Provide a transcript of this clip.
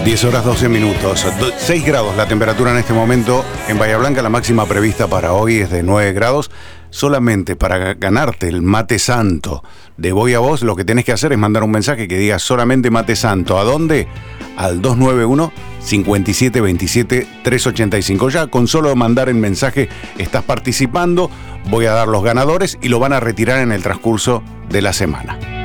10 horas 12 minutos, 6 grados la temperatura en este momento en Bahía Blanca. La máxima prevista para hoy es de 9 grados. Solamente para ganarte el mate santo de Voy a Vos, lo que tenés que hacer es mandar un mensaje que diga solamente mate santo. ¿A dónde? Al 291-5727-385. Ya con solo mandar el mensaje estás participando. Voy a dar los ganadores y lo van a retirar en el transcurso de la semana.